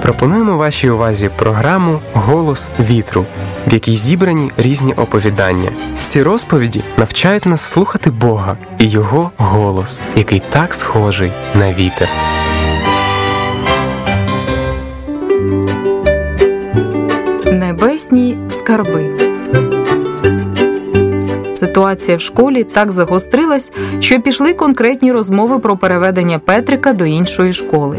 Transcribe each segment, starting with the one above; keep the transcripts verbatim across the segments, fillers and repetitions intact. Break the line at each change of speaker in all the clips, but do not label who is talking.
Пропонуємо вашій увазі програму «Голос вітру», в якій зібрані різні оповідання. Ці розповіді навчають нас слухати Бога і Його голос, який так схожий на вітер.
Небесні скарби. Ситуація в школі так загострилась, що пішли конкретні розмови про переведення Петрика до іншої школи.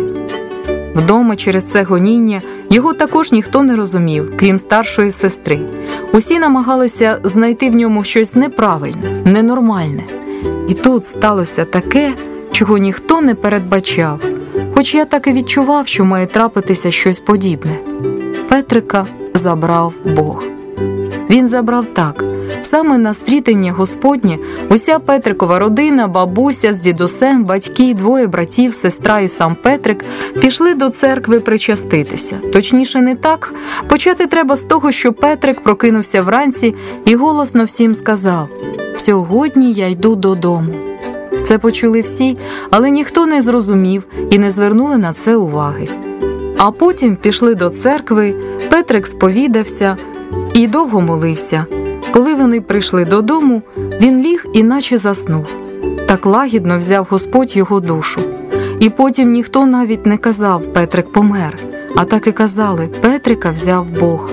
Вдома через це гоніння його також ніхто не розумів, крім старшої сестри. Усі намагалися знайти в ньому щось неправильне, ненормальне. І тут сталося таке, чого ніхто не передбачав, хоч я так і відчував, що має трапитися щось подібне. Петрика забрав Бог. Він забрав так. Саме на стрітення Господнє уся Петрикова родина, бабуся з дідусем, батьки, двоє братів, сестра і сам Петрик пішли до церкви причаститися. Точніше не так. Почати треба з того, що Петрик прокинувся вранці і голосно всім сказав: «Сьогодні я йду додому». Це почули всі, але ніхто не зрозумів і не звернули на це уваги. А потім пішли до церкви, Петрик сповідався і довго молився. Коли вони прийшли додому, він ліг і наче заснув. Так лагідно взяв Господь його душу. І потім ніхто навіть не казав «Петрик помер», а так і казали «Петрика взяв Бог».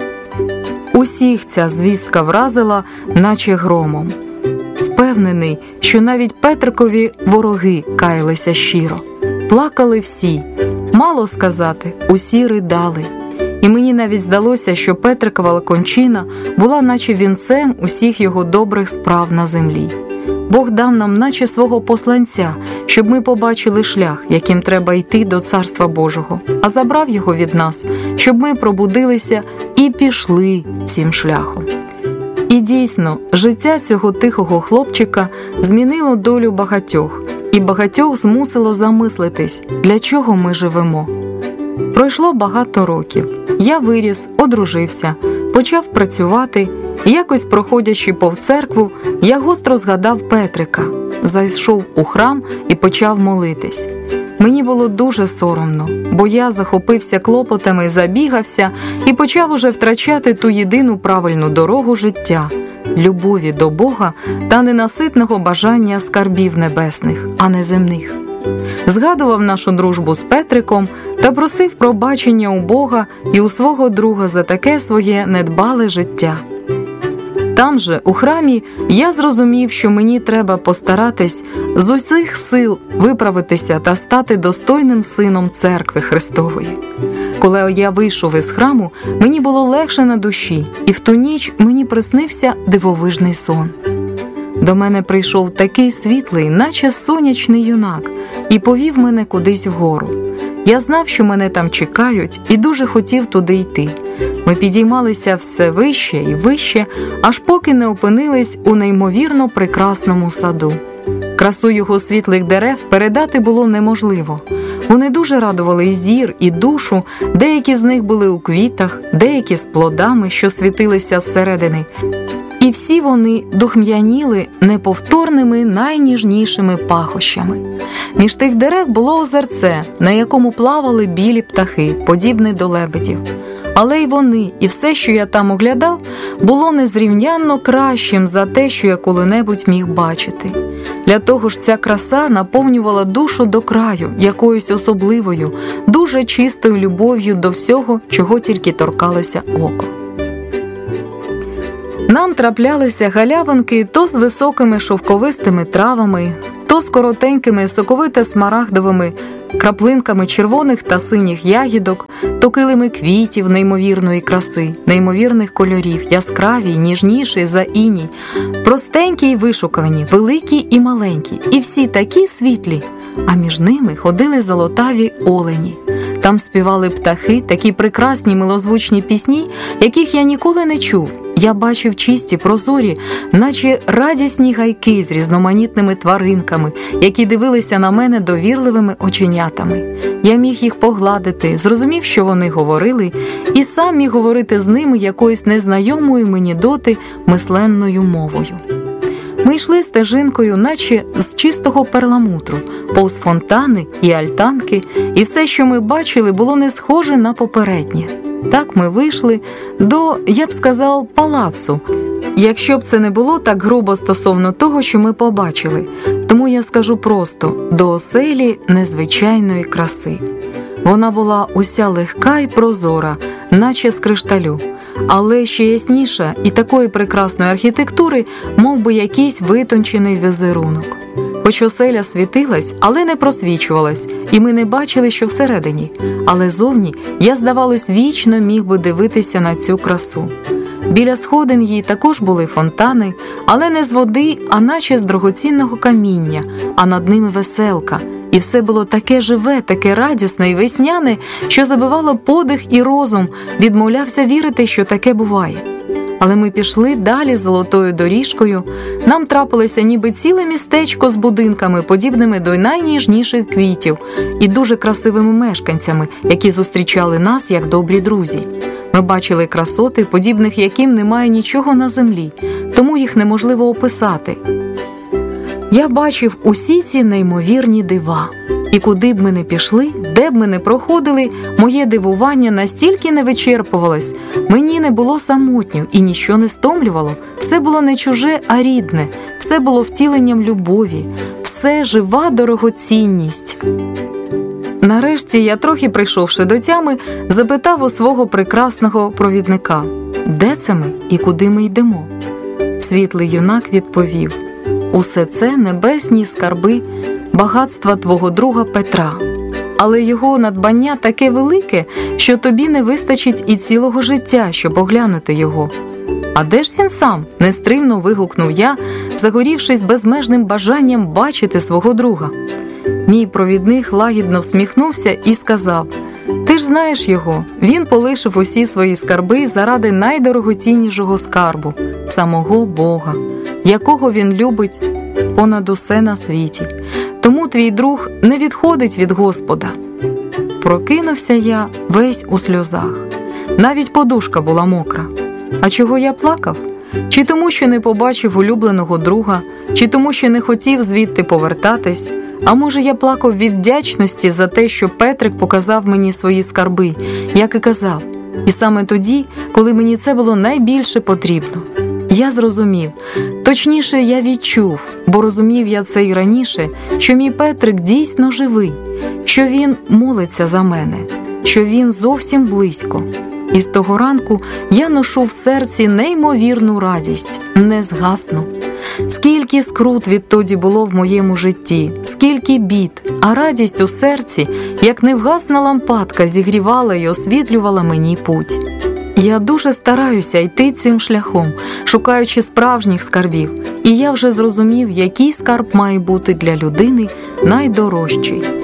Усіх ця звістка вразила, наче громом. Впевнений, що навіть Петрикові вороги каялися щиро. Плакали всі. Мало сказати, усі ридали. І мені навіть здалося, що Петрикова кончина була наче вінцем усіх його добрих справ на землі. Бог дав нам наче свого посланця, щоб ми побачили шлях, яким треба йти до Царства Божого, а забрав його від нас, щоб ми пробудилися і пішли цим шляхом. І дійсно, життя цього тихого хлопчика змінило долю багатьох, і багатьох змусило замислитись, для чого ми живемо. Пройшло багато років. Я виріс, одружився, почав працювати, і якось проходячи повз церкву, я гостро згадав Петрика, зайшов у храм і почав молитись. Мені було дуже соромно, бо я захопився клопотами, забігався і почав уже втрачати ту єдину правильну дорогу життя – любові до Бога та ненаситного бажання скарбів небесних, а не земних. Згадував нашу дружбу з Петриком та просив пробачення у Бога і у свого друга за таке своє недбале життя. Там же, у храмі, я зрозумів, що мені треба постаратись з усіх сил виправитися та стати достойним сином Церкви Христової. Коли я вийшов із храму, мені було легше на душі, і в ту ніч мені приснився дивовижний сон. До мене прийшов такий світлий, наче сонячний юнак, і повів мене кудись вгору. Я знав, що мене там чекають, і дуже хотів туди йти. Ми підіймалися все вище і вище, аж поки не опинились у неймовірно прекрасному саду. Красу його світлих дерев передати було неможливо. Вони дуже радували і зір, і душу, деякі з них були у квітах, деякі з плодами, що світилися зсередини. І всі вони духм'яніли неповторними найніжнішими пахощами. Між тих дерев було озерце, на якому плавали білі птахи, подібні до лебедів. Але й вони, і все, що я там оглядав, було незрівнянно кращим за те, що я коли-небудь міг бачити. Для того ж ця краса наповнювала душу до краю, якоюсь особливою, дуже чистою любов'ю до всього, чого тільки торкалося око. Нам траплялися галявинки то з високими шовковистими травами, то з коротенькими соковито-смарагдовими краплинками червоних та синіх ягідок, то килими квітів неймовірної краси, неймовірних кольорів, яскраві, ніжніші за іній, простенькі й вишукані, великі і маленькі, і всі такі світлі, а між ними ходили золотаві олені. Там співали птахи, такі прекрасні милозвучні пісні, яких я ніколи не чув. Я бачив чисті, прозорі, наче радісні гайки з різноманітними тваринками, які дивилися на мене довірливими оченятами. Я міг їх погладити, зрозумів, що вони говорили, і сам міг говорити з ними якоюсь незнайомою мені доти мисленною мовою. Ми йшли стежинкою, наче з чистого перламутру, повз фонтани і альтанки, і все, що ми бачили, було не схоже на попереднє. Так ми вийшли до, я б сказав, палацу, якщо б це не було так грубо стосовно того, що ми побачили. Тому я скажу просто – до оселі незвичайної краси. Вона була уся легка й прозора, наче з кришталю, але ще ясніша і такої прекрасної архітектури, мов би якийсь витончений візерунок. Хоч оселя світилась, але не просвічувалась, і ми не бачили, що всередині. Але зовні я, здавалось, вічно міг би дивитися на цю красу. Біля сходин їй також були фонтани, але не з води, а наче з дорогоцінного каміння, а над ними веселка. І все було таке живе, таке радісне і весняне, що забивало подих і розум, відмовлявся вірити, що таке буває. Але ми пішли далі золотою доріжкою, нам трапилося ніби ціле містечко з будинками, подібними до найніжніших квітів, і дуже красивими мешканцями, які зустрічали нас як добрі друзі. Ми бачили красоти, подібних яким немає нічого на землі, тому їх неможливо описати. Я бачив усі ці неймовірні дива. І куди б ми не пішли, де б ми не проходили, моє дивування настільки не вичерпувалось, мені не було самотньо і ніщо не стомлювало. Все було не чуже, а рідне, все було втіленням любові, все жива дорогоцінність. Нарешті я, трохи прийшовши до тями, запитав у свого прекрасного провідника: «Де це ми і куди ми йдемо?» Світлий юнак відповів: «Усе це небесні скарби, багатства твого друга Петра. Але його надбання таке велике, що тобі не вистачить і цілого життя, щоб оглянути його». «А де ж він сам?» – нестримно вигукнув я, загорівшись безмежним бажанням бачити свого друга. Мій провідник лагідно всміхнувся і сказав: «Ти ж знаєш його, він полишив усі свої скарби заради найдорогоціннішого скарбу – самого Бога, якого він любить понад усе на світі. Тому твій друг не відходить від Господа». Прокинувся я весь у сльозах. Навіть подушка була мокра. А чого я плакав? Чи тому, що не побачив улюбленого друга, чи тому, що не хотів звідти повертатись? А може, я плакав від вдячності за те, що Петрик показав мені свої скарби, як і казав. І саме тоді, коли мені це було найбільше потрібно. Я зрозумів, точніше, я відчув, бо розумів я це й раніше, що мій Петрик дійсно живий, що він молиться за мене, що він зовсім близько. І з того ранку я ношу в серці неймовірну радість, не згасну. Скільки скрут відтоді було в моєму житті, скільки бід, а радість у серці, як невгасна лампадка, зігрівала й освітлювала мені путь. Я дуже стараюся йти цим шляхом, шукаючи справжніх скарбів, і я вже зрозумів, який скарб має бути для людини найдорожчий.